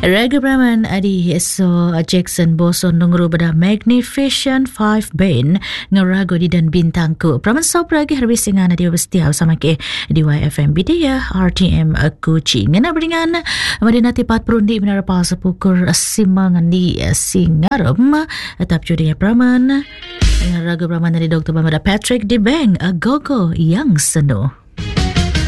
Raga Brahman adi so Jackson Boson nungru pada Magnificent Five Band ngarago di dan bintangku. Praman sau pragi harbi singan adi bestia sama ke di YFM Bidya RTM Kuching. Ngena beringan madinati pat perundi benar pa sepukur simangan di Singaram atap judi Praman. Raga Brahman dari Dr. Bamada Patrick Di Bang Gogo yang seno.